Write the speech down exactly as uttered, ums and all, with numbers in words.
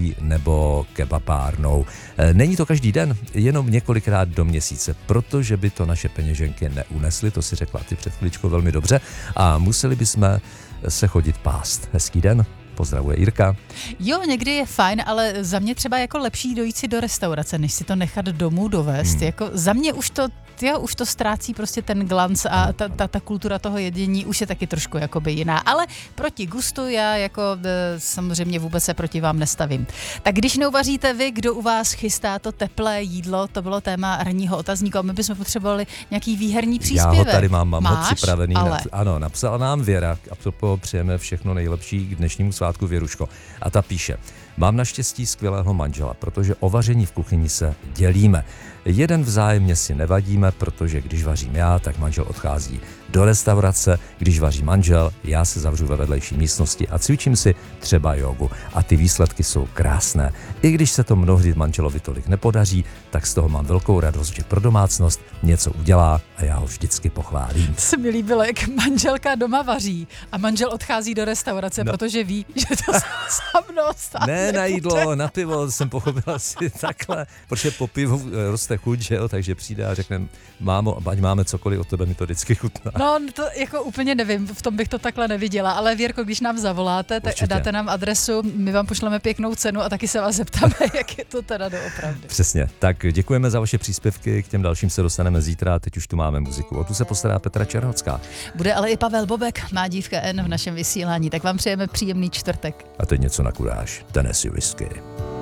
restaurací nebo kebabárnou. Není to každý den, jenom několikrát do měsíce, protože by to naše peněženky neunesly, to si řekla ty před chvíličkou velmi dobře, a museli bychom se chodit pást. Hezký den. Pozdravuje Jirka. Jo, někdy je fajn, ale za mě třeba jako lepší dojít si do restaurace, než si to nechat domů dovést. Hmm. Jako za mě už to, jo, už to ztrácí prostě ten glanc a ta, ta, ta kultura toho jedění už je taky trošku jakoby jiná. Ale proti gustu já jako samozřejmě vůbec se proti vám nestavím. Tak když neuvaříte vy, kdo u vás chystá to teplé jídlo, to bylo téma ranního otazníku a my bychom potřebovali nějaký výherní příspěvek. Já ho tady mám, mám Máš? ho připravený. Ale... Ano, napsala nám Věra, a to přejeme všechno nejlepší k dnešnímu svátku, Věruško. A ta píše: mám naštěstí skvělého manžela, protože o vaření v kuchyni se dělíme. Jeden vzájemně si nevadíme, protože když vařím já, tak manžel odchází do restaurace, když vaří manžel, já se zavřu ve vedlejší místnosti a cvičím si třeba jogu. A ty výsledky jsou krásné. I když se to mnohdy manželovi tolik nepodaří, tak z toho mám velkou radost, že pro domácnost něco udělá a já ho vždycky pochválím. To se mi líbilo, jak manželka doma vaří a manžel odchází do restaurace, no. Protože ví, že to samnost. Ne na jídlo, na pivo jsem pochopila si takhle, protože po pivu roste chuť, že jo, takže přijde a řekne: mámo, ať máme cokoliv, od tebe mi to vždycky chutná. No, to jako úplně nevím, v tom bych to takhle neviděla, ale Věrko, když nám zavoláte, tak určitě dáte nám adresu, my vám pošleme pěknou cenu a taky se vás zeptáme, jak je to teda doopravdy. Přesně, tak děkujeme za vaše příspěvky, k těm dalším se dostaneme zítra, teď už tu máme muziku. O tu se postará Petra Čerhocká. Bude ale i Pavel Bobek, má dívka N v našem vysílání, tak vám přejeme příjemný čtvrtek. A teď něco na kuráž, Tennessee whisky.